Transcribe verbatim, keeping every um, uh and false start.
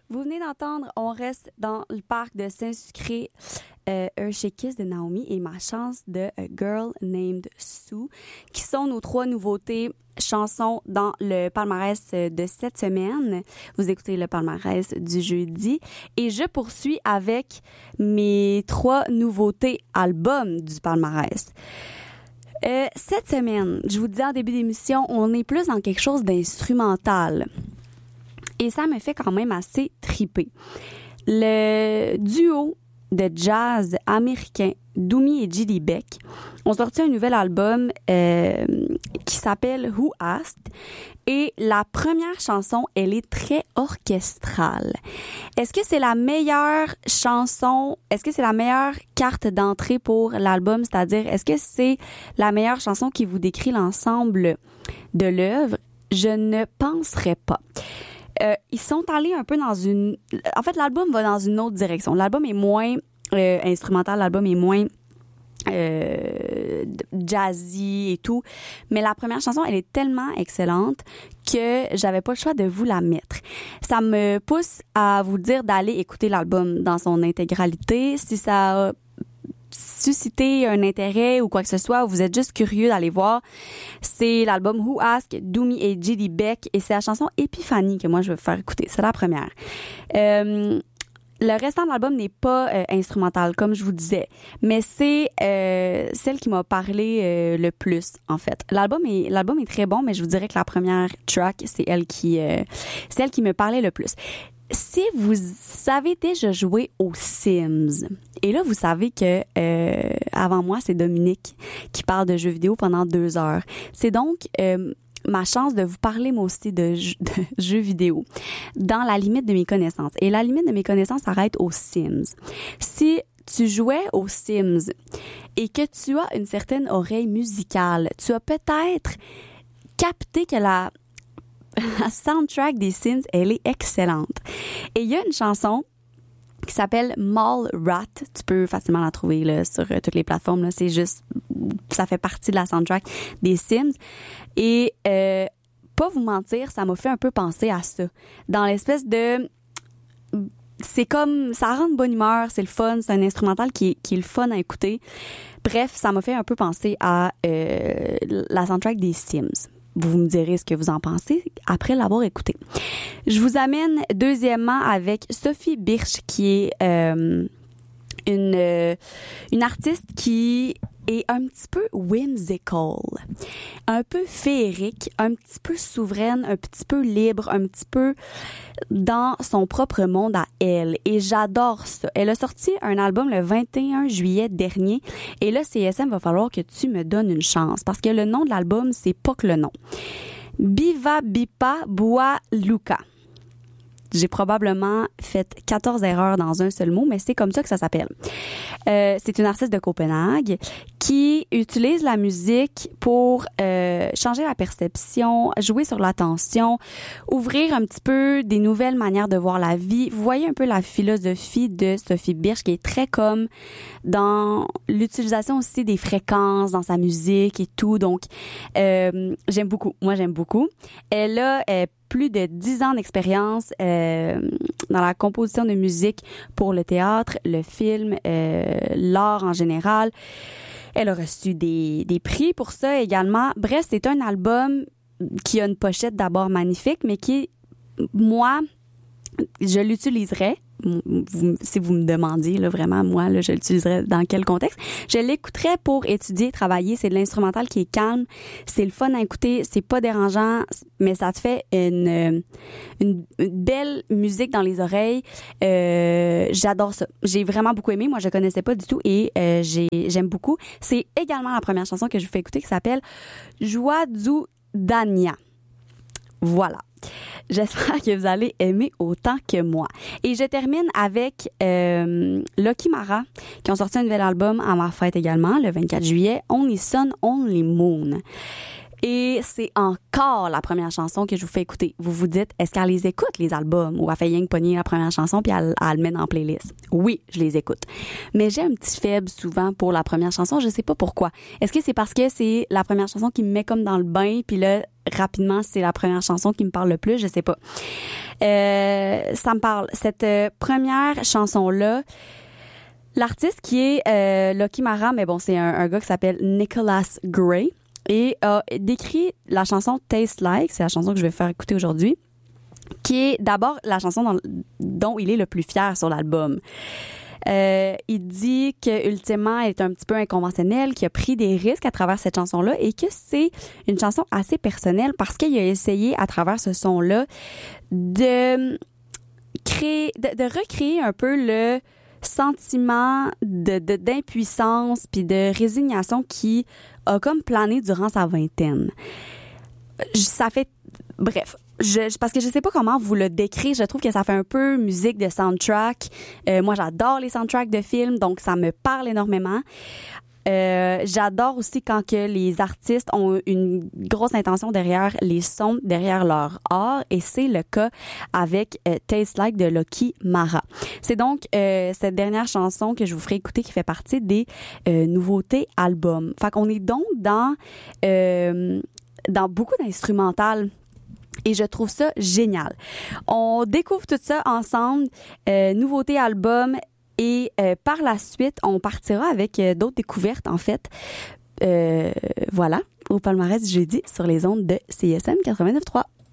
Vous venez d'entendre, on reste dans le parc de Saint-Sucré, euh, Hershey Kiss de Naomi et Ma chance de A Girl Named Sue, qui sont nos trois nouveautés chansons dans le palmarès de cette semaine. Vous écoutez le palmarès du jeudi et je poursuis avec mes trois nouveautés albums du palmarès. Euh, cette semaine, je vous disais en début d'émission, on est plus dans quelque chose d'instrumental. Et ça me fait quand même assez triper. Le duo de jazz américain Doumi et J D Beck ont sorti un nouvel album euh, qui s'appelle Who Asked et la première chanson, elle est très orchestrale. Est-ce que c'est la meilleure chanson, est-ce que c'est la meilleure carte d'entrée pour l'album, c'est-à-dire est-ce que c'est la meilleure chanson qui vous décrit l'ensemble de l'œuvre? Je ne penserais pas. Euh, ils sont allés un peu dans une... En fait, l'album va dans une autre direction. L'album est moins euh, instrumental, l'album est moins euh, jazzy et tout. Mais la première chanson, elle est tellement excellente que j'avais pas le choix de vous la mettre. Ça me pousse à vous dire d'aller écouter l'album dans son intégralité. Si ça a susciter un intérêt ou quoi que ce soit, ou vous êtes juste curieux d'aller voir, c'est l'album Who Asked, Doumi et J D Beck, et c'est la chanson Épiphanie que moi je veux vous faire écouter. C'est la première. Euh, le restant de l'album n'est pas euh, instrumental, comme je vous disais, mais c'est euh, celle qui m'a parlé euh, le plus, en fait. L'album est, l'album est très bon, mais je vous dirais que la première track, c'est elle qui, euh, c'est elle qui me parlait le plus. Si vous savez déjà jouer aux Sims, et là, vous savez que euh, avant moi, c'est Dominique qui parle de jeux vidéo pendant deux heures. C'est donc euh, ma chance de vous parler, moi aussi, de, de jeux vidéo dans la limite de mes connaissances. Et la limite de mes connaissances s'arrête aux Sims. Si tu jouais aux Sims et que tu as une certaine oreille musicale, tu as peut-être capté que la... la soundtrack des Sims, elle est excellente. Et il y a une chanson qui s'appelle Mall Rat. Tu peux facilement la trouver là, sur euh, toutes les plateformes. Là. C'est juste, ça fait partie de la soundtrack des Sims. Et euh, pas vous mentir, ça m'a fait un peu penser à ça. Dans l'espèce de... C'est comme... Ça rend de bonne humeur, c'est le fun, c'est un instrumental qui est, qui est le fun à écouter. Bref, ça m'a fait un peu penser à euh, la soundtrack des Sims. Vous me direz ce que vous en pensez après l'avoir écouté. Je vous amène deuxièmement avec Sophie Birch, qui est euh, une, euh, une artiste qui est un petit peu whimsical, un peu féerique, un petit peu souveraine, un petit peu libre, un petit peu dans son propre monde à elle. Et j'adore ça. Elle a sorti un album le vingt et un juillet dernier. Et là, C S M, va falloir que tu me donnes une chance. Parce que le nom de l'album, c'est pas que le nom. Biva Bipa Bua Luka. J'ai probablement fait quatorze erreurs dans un seul mot, mais c'est comme ça que ça s'appelle. Euh, c'est une artiste de Copenhague qui utilise la musique pour euh, changer la perception, jouer sur l'attention, ouvrir un petit peu des nouvelles manières de voir la vie. Vous voyez un peu la philosophie de Sophie Birch qui est très comme dans l'utilisation aussi des fréquences dans sa musique et tout. Donc, euh, j'aime beaucoup. Moi, j'aime beaucoup. Elle a euh, plus de dix ans d'expérience euh, dans la composition de musique pour le théâtre, le film, euh, l'art en général. Elle a reçu des, des prix pour ça également. Bref, c'est un album qui a une pochette d'abord magnifique, mais qui, moi, je l'utiliserais. Vous, si vous me demandiez, là, vraiment, moi, là, je l'utiliserais dans quel contexte? Je l'écouterais pour étudier, travailler. C'est de l'instrumental qui est calme. C'est le fun à écouter. C'est pas dérangeant, mais ça te fait une, une, une belle musique dans les oreilles. Euh, j'adore ça. J'ai vraiment beaucoup aimé. Moi, je connaissais pas du tout et euh, j'ai, j'aime beaucoup. C'est également la première chanson que je vous fais écouter qui s'appelle Joie du Dania. Voilà. J'espère que vous allez aimer autant que moi. Et je termine avec euh, Lucky Mara, qui ont sorti un nouvel album à ma fête également, le vingt-quatre juillet, Only Sun, Only Moon. Et c'est encore la première chanson que je vous fais écouter. Vous vous dites, est-ce qu'elle les écoute, les albums, ou elle fait rien que pogner la première chanson puis elle, elle le met en playlist? Oui, je les écoute. Mais j'ai un petit faible souvent pour la première chanson, je sais pas pourquoi. Est-ce que c'est parce que c'est la première chanson qui me met comme dans le bain, puis là, rapidement, c'est la première chanson qui me parle le plus? Je sais pas. Euh, ça me parle. Cette euh, première chanson-là, l'artiste qui est euh, Lucky Mara, mais bon, c'est un, un gars qui s'appelle Nicholas Gray, et a décrit la chanson Taste Like, c'est la chanson que je vais faire écouter aujourd'hui, qui est d'abord la chanson dans, dont il est le plus fier sur l'album. Euh, il dit que ultimement elle est un petit peu inconventionnelle, qu'il a pris des risques à travers cette chanson-là et que c'est une chanson assez personnelle parce qu'il a essayé à travers ce son-là de créer, de, de recréer un peu le sentiment de, de d'impuissance puis de résignation qui a comme plané durant sa vingtaine. Ça fait bref, je, parce que je sais pas comment vous le décrire, je trouve que ça fait un peu musique de soundtrack. Euh, moi, j'adore les soundtracks de films, donc ça me parle énormément. Euh, j'adore aussi quand que les artistes ont une grosse intention derrière les sons, derrière leur art, et c'est le cas avec euh, Taste Like de Lucky Mara. C'est donc euh, cette dernière chanson que je vous ferai écouter qui fait partie des euh, nouveautés albums. Fait qu'on est donc dans euh, dans beaucoup d'instrumental. Et je trouve ça génial. On découvre tout ça ensemble, euh, nouveauté album, et euh, par la suite, on partira avec euh, d'autres découvertes, en fait. Euh, voilà, au palmarès du jeudi sur les ondes de C I S M quatre-vingt-neuf point trois.